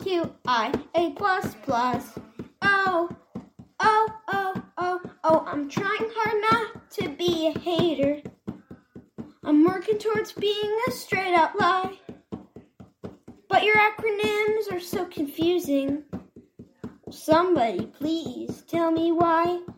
QIA plus plus. Oh, I'm trying hard not to be a hater. I'm working towards being a straight up lie. But your acronyms are so confusing. Somebody please tell me why.